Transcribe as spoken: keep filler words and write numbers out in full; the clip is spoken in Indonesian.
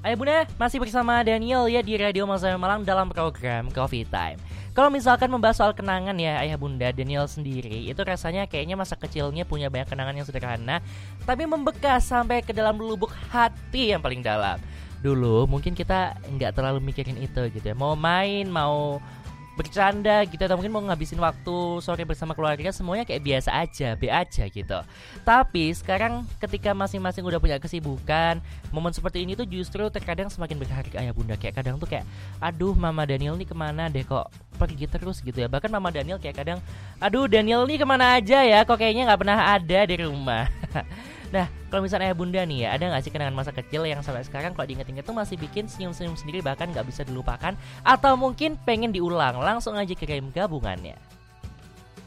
Ayah bunda, masih bersama Daniel ya di Radio Masa Malang dalam program Coffee Time. Kalau misalkan membahas soal kenangan ya ayah bunda, Daniel sendiri itu rasanya kayaknya masa kecilnya punya banyak kenangan yang sederhana, tapi membekas sampai ke dalam lubuk hati yang paling dalam. Dulu mungkin kita nggak terlalu mikirin itu gitu ya, mau main, mau bercanda gitu, atau mungkin mau ngabisin waktu sore bersama keluarga, semuanya kayak biasa aja, be aja gitu. Tapi sekarang ketika masing-masing udah punya kesibukan, momen seperti ini tuh justru terkadang semakin berharga ayah bunda. Kayak kadang tuh kayak, aduh mama Daniel nih kemana deh kok pergi terus gitu ya. Bahkan mama Daniel kayak kadang, aduh Daniel nih kemana aja ya, kok kayaknya gak pernah ada di rumah. Nah, kalau misalnya ayah bunda nih ya, ada gak sih kenangan masa kecil yang sampai sekarang kalau diinget-inget tuh masih bikin senyum-senyum sendiri, bahkan gak bisa dilupakan, atau mungkin pengen diulang? Langsung aja kirim gabungannya.